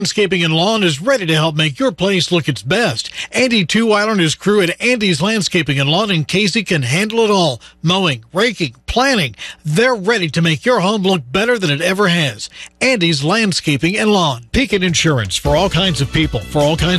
Landscaping and Lawn is ready to help make your place look its best. Andy Two-Island and his crew at Andy's Landscaping and Lawn in Casey can handle it all. Mowing, raking, planting. They're ready to make your home look better than it ever has. Andy's Landscaping and Lawn. Pekin Insurance for all kinds of people, for all kinds